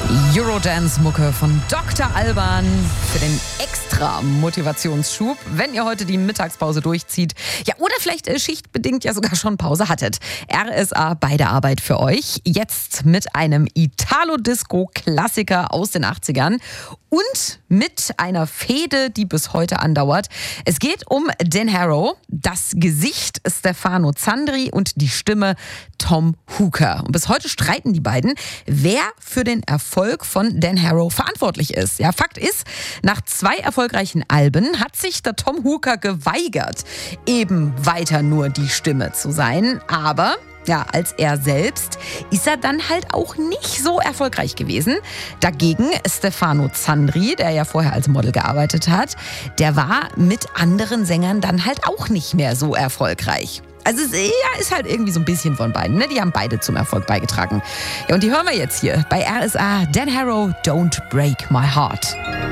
Eurodance-Mucke von Dr. Alban für den extra Motivationsschub, wenn ihr heute die Mittagspause durchzieht. Ja, oder vielleicht schichtbedingt ja sogar schon Pause hattet. RSA bei der Arbeit für euch. Jetzt mit einem Italo-Disco-Klassiker aus den 80ern und mit einer Fehde, die bis heute andauert. Es geht um Dan Harrow, das Gesicht Stefano Zandri und die Stimme Tom Hooker. Und bis heute streiten die beiden, wer für den Erfolg von Dan Harrow verantwortlich ist. Ja, Fakt ist, nach 2 erfolgreichen Alben hat sich der Tom Hooker geweigert, eben weiter nur die Stimme zu sein. Aber ja, als er selbst ist er dann halt auch nicht so erfolgreich gewesen. Dagegen Stefano Zandri, der ja vorher als Model gearbeitet hat, der war mit anderen Sängern dann halt auch nicht mehr so erfolgreich. Also es ist halt irgendwie so ein bisschen von beiden, ne? Die haben beide zum Erfolg beigetragen. Ja, und die hören wir jetzt hier bei RSA. Dan Harrow, Don't Break My Heart.